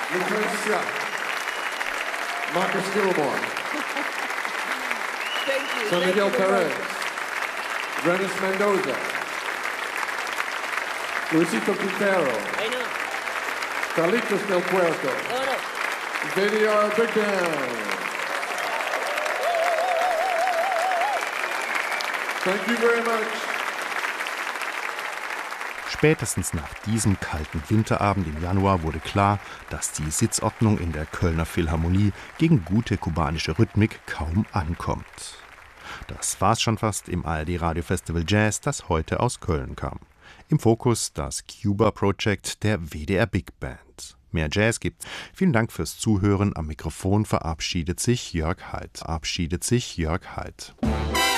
Lucrecia, Marcus Gilmore, San Miguel Perez, Renis Mendoza, Luisito Quintero, Carlitos Del Puerto, Vidyar Bigdan. Thank you very much. Spätestens nach diesem kalten Winterabend im Januar wurde klar, dass die Sitzordnung in der Kölner Philharmonie gegen gute kubanische Rhythmik kaum ankommt. Das war's schon fast im ARD Radio Festival Jazz, das heute aus Köln kam. Im Fokus das Cuba Project der WDR Big Band. Mehr Jazz gibt's. Vielen Dank fürs Zuhören. Am Mikrofon verabschiedet sich Jörg Haidt.